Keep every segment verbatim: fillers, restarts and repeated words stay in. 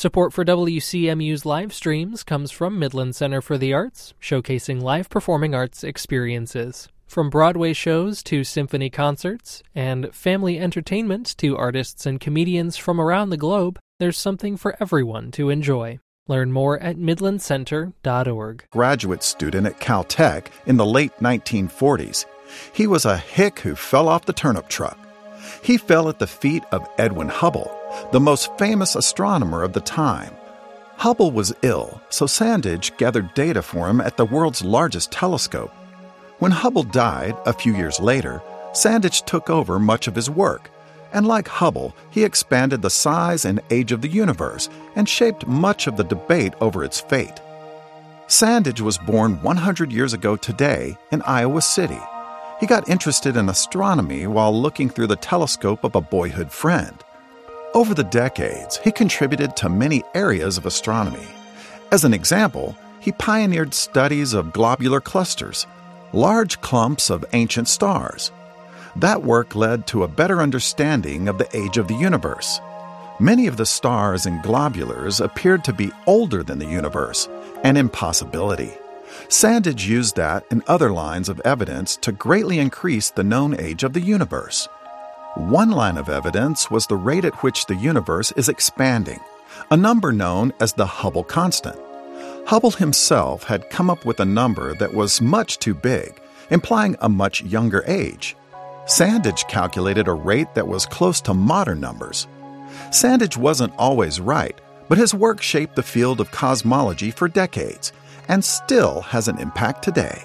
Support for W C M U's live streams comes from Midland Center for the Arts, showcasing live performing arts experiences. From Broadway shows to symphony concerts, and family entertainment to artists and comedians from around the globe, there's something for everyone to enjoy. Learn more at midland center dot org. Graduate student at Caltech in the late nineteen forties. He was a hick who fell off the turnip truck. He fell at the feet of Edwin Hubble, the most famous astronomer of the time. Hubble was ill, so Sandage gathered data for him at the world's largest telescope. When Hubble died a few years later, Sandage took over much of his work, and like Hubble, he expanded the size and age of the universe and shaped much of the debate over its fate. Sandage was born one hundred years ago today in Iowa City. He got interested in astronomy while looking through the telescope of a boyhood friend. Over the decades, he contributed to many areas of astronomy. As an example, he pioneered studies of globular clusters, large clumps of ancient stars. That work led to a better understanding of the age of the universe. Many of the stars and globulars appeared to be older than the universe, an impossibility. Sandage used that and other lines of evidence to greatly increase the known age of the universe. One line of evidence was the rate at which the universe is expanding, a number known as the Hubble constant. Hubble himself had come up with a number that was much too big, implying a much younger age. Sandage calculated a rate that was close to modern numbers. Sandage wasn't always right, but his work shaped the field of cosmology for decades, and still has an impact today.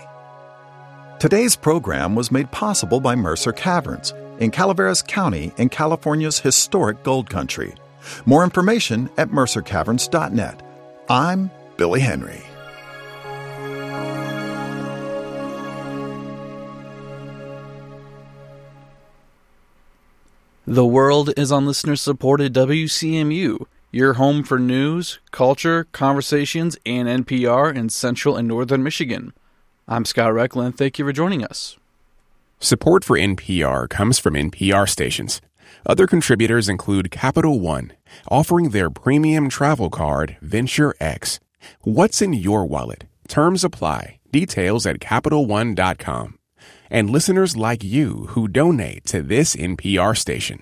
Today's program was made possible by Mercer Caverns in Calaveras County in California's historic gold country. More information at mercer caverns dot net. I'm Billy Henry. The world is on listener-supported W C M U, your home for news, culture, conversations, and N P R in Central and Northern Michigan. I'm Scott Reckland. Thank you for joining us. Support for N P R comes from N P R stations. Other contributors include Capital One, offering their premium travel card, Venture X. What's in your wallet? Terms apply. Details at capital one dot com. And listeners like you who donate to this N P R station.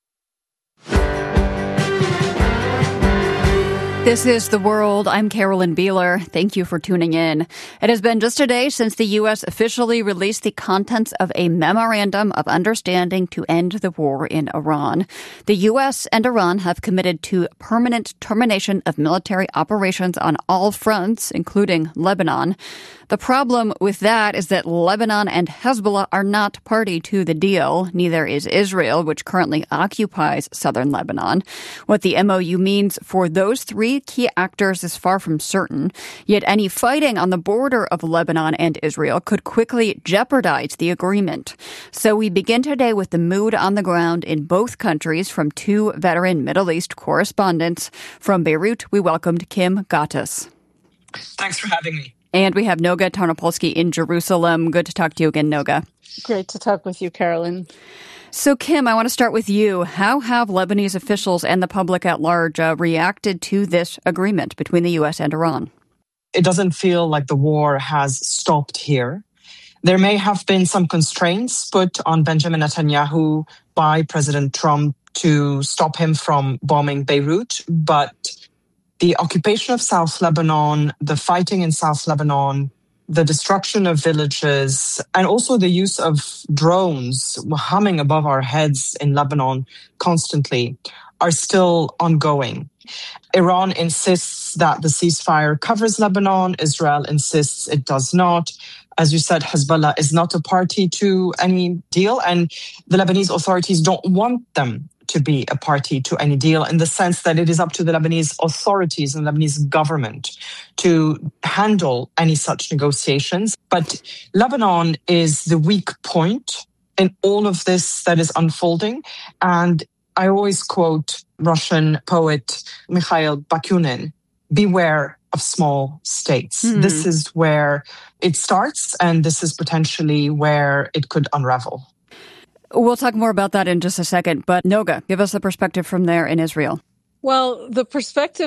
This is The World. I'm Carolyn Beeler. Thank you for tuning in. It has been just a day since the U S officially released the contents of a memorandum of understanding to end the war in Iran. The U S and Iran have committed to permanent termination of military operations on all fronts, including Lebanon. The problem with that is that Lebanon and Hezbollah are not party to the deal. Neither is Israel, which currently occupies southern Lebanon. What the M O U means for those three key actors is far from certain. Yet any fighting on the border of Lebanon and Israel could quickly jeopardize the agreement. So we begin today with the mood on the ground in both countries from two veteran Middle East correspondents. From Beirut, we welcomed Kim Ghattas. Thanks for having me. And we have Noga Tarnopolsky in Jerusalem. Good to talk to you again, Noga. Great to talk with you, Carolyn. So, Kim, I want to start with you. How have Lebanese officials and the public at large uh, reacted to this agreement between the U S and Iran? It doesn't feel like the war has stopped here. There may have been some constraints put on Benjamin Netanyahu by President Trump to stop him from bombing Beirut, but the occupation of South Lebanon, the fighting in South Lebanon, the destruction of villages, and also the use of drones humming above our heads in Lebanon constantly are still ongoing. Iran insists that the ceasefire covers Lebanon. Israel insists it does not. As you said, Hezbollah is not a party to any deal, and the Lebanese authorities don't want them to be a party to any deal, in the sense that it is up to the Lebanese authorities and the Lebanese government to handle any such negotiations. But Lebanon is the weak point in all of this that is unfolding. And I always quote Russian poet Mikhail Bakunin, beware of small states. Mm. This is where it starts, and this is potentially where it could unravel. We'll talk more about that in just a second, but Noga, give us a perspective from there in Israel. Well, the perspective